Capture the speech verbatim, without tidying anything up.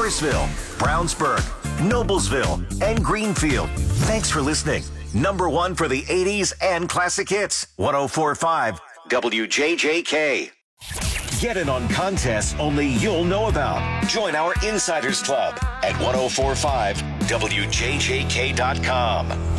Forestville, Brownsburg, Noblesville, and Greenfield. Thanks for listening. Number one for the eighties and classic hits. one oh four point five W J J K. Get in on contests only you'll know about. Join our Insiders Club at ten forty-five W J J K dot com.